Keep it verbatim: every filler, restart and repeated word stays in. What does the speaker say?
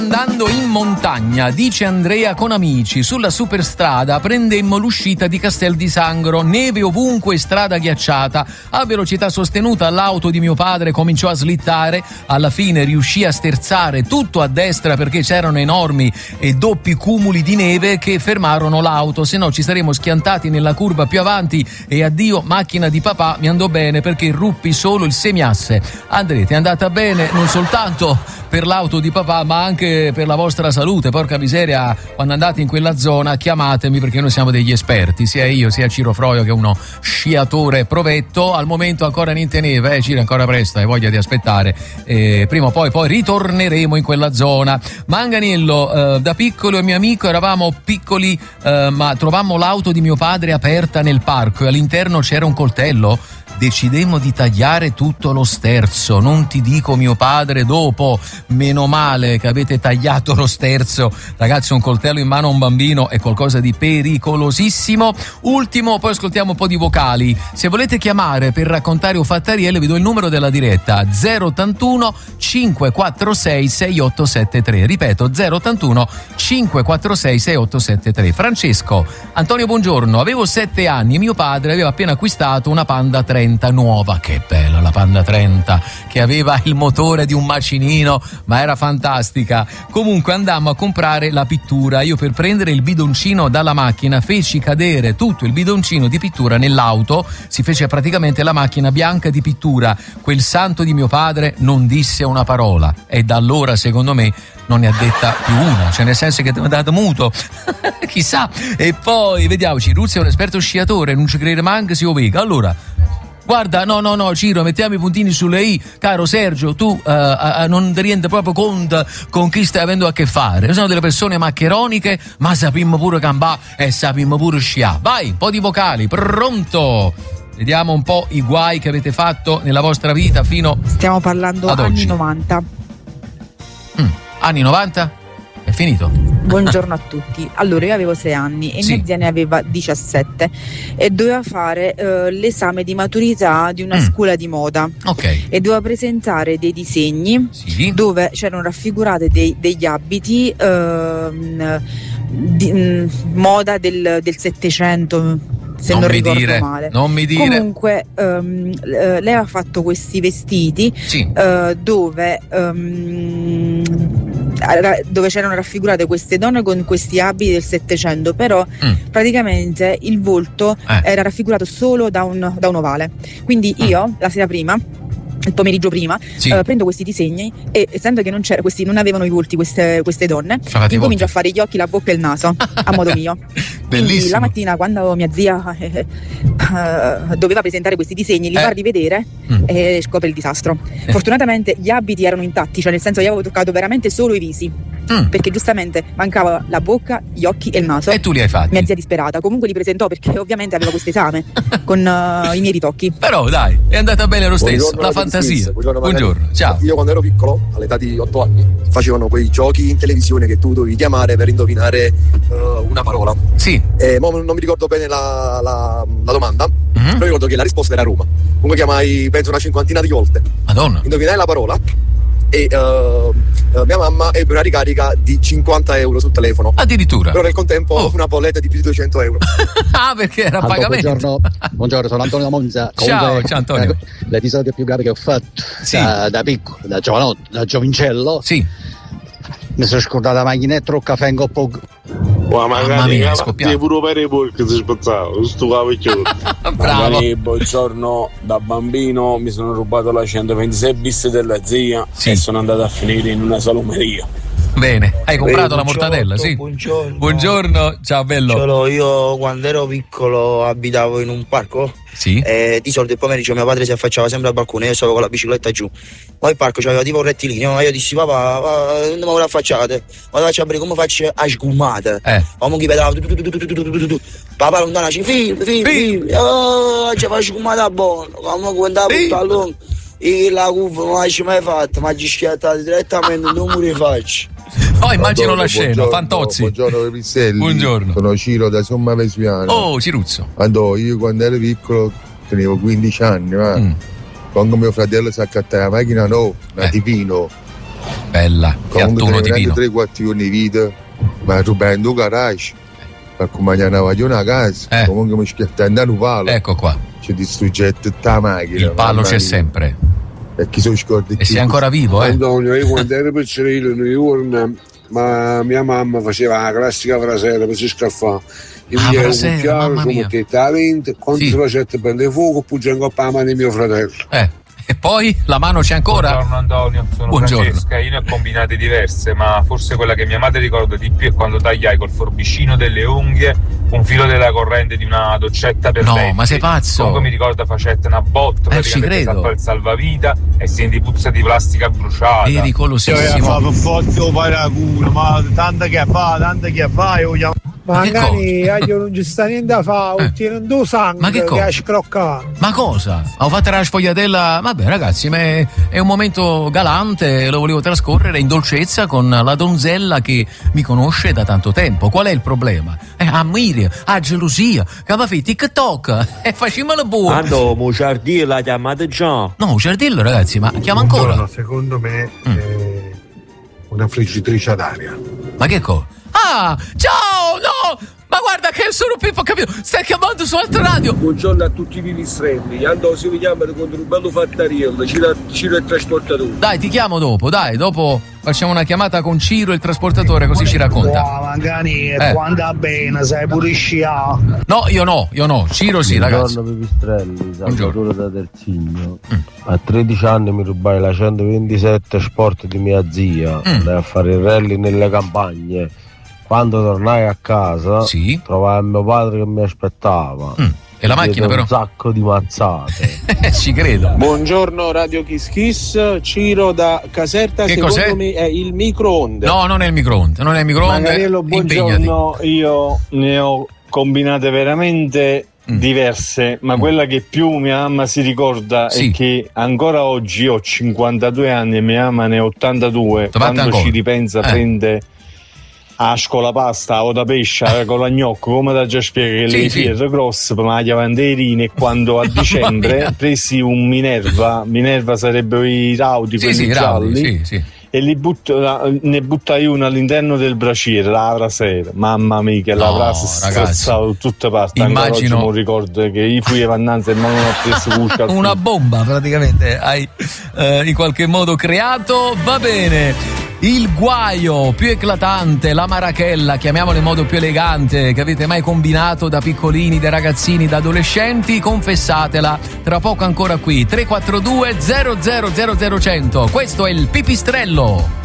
Andando in montagna, dice Andrea, con amici, sulla superstrada prendemmo l'uscita di Castel di Sangro, neve ovunque, strada ghiacciata. A velocità sostenuta l'auto di mio padre cominciò a slittare, alla fine riuscì a sterzare tutto a destra perché c'erano enormi e doppi cumuli di neve che fermarono l'auto, se no ci saremmo schiantati nella curva più avanti e addio macchina di papà. Mi andò bene perché ruppi solo il semiasse. Andrete, è andata bene non soltanto per l'auto di papà ma anche per la vostra salute. Porca miseria, quando andate in quella zona chiamatemi perché noi siamo degli esperti, sia io sia Ciro Froio, che è uno sciatore provetto. Al momento ancora niente neve, eh, Ciro, ancora presto, hai voglia di aspettare, eh, prima o poi poi ritorneremo in quella zona. Manganiello, eh, da piccolo e mio amico eravamo piccoli, eh, ma trovammo l'auto di mio padre aperta nel parco e all'interno c'era un coltello. Decidemmo di tagliare tutto lo sterzo, non ti dico mio padre dopo, meno male che avete tagliato lo sterzo, ragazzi. Un coltello in mano a un bambino è qualcosa di pericolosissimo. Ultimo, poi ascoltiamo un po' di vocali. Se volete chiamare per raccontare o fattarielle vi do il numero della diretta: zero ottantuno cinquecentoquarantasei sessantottosettantatré, ripeto zero ottantuno cinquecentoquarantasei sessantottosettantatré. Francesco, Antonio buongiorno, avevo sette anni e mio padre aveva appena acquistato una Panda trenta nuova. Che bella la Panda trenta, che aveva il motore di un macinino, ma era fantastica. Comunque andammo a comprare la pittura. Io, per prendere il bidoncino dalla macchina, feci cadere tutto il bidoncino di pittura nell'auto. Si fece praticamente la macchina bianca di pittura. Quel santo di mio padre non disse una parola e da allora secondo me non ne ha detta più una, cioè nel senso che ti ha dato muto chissà. E poi vediamoci, Ruzzi è un esperto sciatore, non ci crede manco si ovega. Allora guarda, no no no Ciro, mettiamo i puntini sulle i, caro Sergio, tu uh, uh, non ti rendi proprio conto con chi stai avendo a che fare. Sono delle persone maccheroniche, ma sappiamo pure campà e sappiamo pure scià. Vai, un po' di vocali, pronto? Vediamo un po' i guai che avete fatto nella vostra vita fino stiamo parlando ad anni oggi. novanta. Mm, anni novanta? È finito? Buongiorno a tutti. Allora, io avevo sei anni e sì. mia zia ne aveva diciassette e doveva fare uh, l'esame di maturità di una mm. scuola di moda. Ok. E doveva presentare dei disegni sì. dove c'erano raffigurate dei, degli abiti uh, di, mh, moda del, del Settecento, se non, non ricordo dire, male. Non mi dire. Comunque um, lei aveva fatto questi vestiti sì. uh, dove um, dove c'erano raffigurate queste donne con questi abiti del Settecento, però mm. praticamente il volto eh. era raffigurato solo da un, da un ovale. Quindi io mm. la sera prima, il pomeriggio prima, sì. uh, prendo questi disegni e essendo che non c'era, questi non avevano i volti queste, queste donne, incomincio a fare gli occhi, la bocca e il naso a modo mio. Quindi la mattina, quando mia zia eh, uh, doveva presentare questi disegni, li eh. fa rivedere mm. e scopre il disastro. Fortunatamente gli abiti erano intatti, cioè nel senso io avevo toccato veramente solo i visi, mm. perché giustamente mancava la bocca, gli occhi e il naso. E tu li hai fatti? Mia zia disperata comunque li presentò perché ovviamente aveva questo esame con uh, i miei ritocchi. Però dai, è andata bene lo stesso. Buongiorno, la fantasia. Buongiorno, Buongiorno, ciao. Io quando ero piccolo, all'età di otto anni, facevano quei giochi in televisione che tu dovevi chiamare per indovinare uh, una parola. Sì. E mo non mi ricordo bene la, la, la domanda, mm-hmm. però ricordo che la risposta era Roma. Comunque chiamai penso una cinquantina di volte. Madonna. Indovinai la parola e uh, uh, mia mamma ebbe una ricarica di cinquanta euro sul telefono. Addirittura. Però nel contempo oh. una bolletta di più di duecento euro. Ah, perché era a pagamento. Buongiorno, buongiorno, sono Antonio da Monza. Ciao, Comunque, ciao Antonio. L'episodio più grave che ho fatto sì. da, da piccolo, da giovanotto, da giovincello. Sì. Mi sono scordato la macchinetta, un caffè in coppa. Ma magari mia, è scoppiato. pure per i porchi si spazzava, sto cavicchio. Bravo. Buongiorno, da bambino mi sono rubato la centoventisei bis della zia sì. e sono andato a finire in una salumeria. Bene, hai comprato Beh, la mortadella, sì. Buongiorno. Buongiorno, ciao bello. Ciao, io quando ero piccolo abitavo in un parco. Sì. E di solito il pomeriggio mio padre si affacciava sempre al balcone e io stavo con la bicicletta giù. Poi il parco c'aveva tipo un rettilineo e io dissi papà, non mi vuole affacciate, ma faccio aprire come faccio a sgumate. Eh. Come chi pedava tu, tu, tu, tu, tu, tu, tu, tu. Papà lontanaci, film, film, film. Oh, ci fa sgumata buono. Come quando puttano e la cuffia non l'hai mai fatta, ma ci schiattati direttamente non mi rifaccio. Oh, immagino la scena, Fantozzi. Buongiorno Pisselli. Buongiorno. Sono Ciro da Somma Vesuviana. Oh, Ciruzzo. Quando io quando ero piccolo tenevo quindici anni, ma mm. quando mio fratello si accattava la macchina no, una eh. Tipino. Bella, piattuno di vino. tre quattro giorni di vita, ma rubando un garage, per accompagnare una casa, eh. comunque mi schiattando un palo. Ecco qua. Ci distrugge tutta la macchina. Il palo c'è sempre. E chi sono scordi? E sei ancora vivo, eh? Antonio, io quando ero piccolo nei giorni, ma mia mamma faceva la classica frasera per si scaffare. Io ah, mi ero frasera, chiaro, come te talento, quando si faceva per le fuoco, poi già in mano di mio fratello. Eh. E poi la mano c'è ancora? Buongiorno Antonio, sono Buongiorno. Francesca. Io ne ho combinate diverse, ma forse quella che mia madre ricorda di più è quando tagliai col forbicino delle unghie un filo della corrente di una doccetta per no, denti. Ma sei pazzo? Comunque mi ricorda facette una botta, eh, ci credo. saltò il salvavita e senti puzza di plastica bruciata. Pericolosissimo. Io forte paraculo, ma tanta che fa, tanta che fa, io chiamo. Magari io non ci sta niente da fare, eh. Tiene due sangue ma che, che ha scroccato. Ma cosa? Ho fatto la sfogliatella. Vabbè ragazzi, ma è, è un momento galante, lo volevo trascorrere in dolcezza con la donzella che mi conosce da tanto tempo. Qual è il problema? Eh, ammire, ha gelosia, che va a fare TikTok e facciamolo buono. Ando, Muciardillo l'ha chiamato già. No, Muciardillo ragazzi, ma chiama ancora? No, secondo me mm. è una friggitrice d'aria. Ma che cosa? Ah, ciao, no! Ma guarda che sono Pippo, capito? Stai chiamando su altra radio. Buongiorno a tutti i pipistrelli. Ando si chiamano contro un bello fattariello. Ciro, Ciro il trasportatore. Dai, ti chiamo dopo, dai, dopo facciamo una chiamata con Ciro il trasportatore, così ci racconta. No, magari eh. quando va bene, sai pure scià. No, io no, io no. Ciro sì, ragazzi. Buongiorno Pipistrelli, Salvatore da Terzigno. Mm. A tredici anni mi rubai la centoventisette Sport di mia zia. Mm. Andai a fare il rally nelle campagne. Quando tornai a casa, sì. trovai mio padre che mi aspettava. Mm. E la macchina però? Un sacco di mazzate. Ci credo. Buongiorno Radio Kiss Kiss, Ciro da Caserta. Che secondo cos'è? me è il microonde. No, non è il microonde, non è il microonde. Magariello, buongiorno. Io ne ho combinate veramente mm. diverse, ma mm. quella che più mia mamma si ricorda sì. è che ancora oggi ho cinquantadue anni e mia mamma ne ha ottantadue. Dov'è quando ancora? Ci ripensa eh. prende a scolapasta o da pesce con la gnocco, come da già spiega che sì, le sì. fiere grosse per la banderine, e quando a dicembre presi un Minerva, Minerva sarebbero i rauti, sì, quelli sì, gialli, sì, sì. e li butto, ne buttai uno all'interno del braciere, la brasera, mamma mia che no, la brasa strozzava da tutte parti. Immagino. Ancora oggi mi ricordo che io fui avanzanza e non ho preso busca una bomba praticamente hai eh, in qualche modo creato. Va bene, il guaio più eclatante, la marachella, chiamiamolo in modo più elegante, che avete mai combinato da piccolini, da ragazzini, da adolescenti, confessatela. Tra poco ancora qui tre quattro due zero zero zero zero cento. Questo è il Pipistrello.